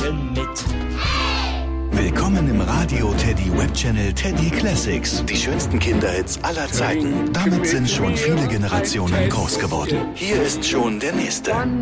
singen mit. Willkommen im Radio Teddy Webchannel Teddy Classics. Die schönsten Kinderhits aller Zeiten. Damit sind schon viele Generationen groß geworden. Hier ist schon der nächste.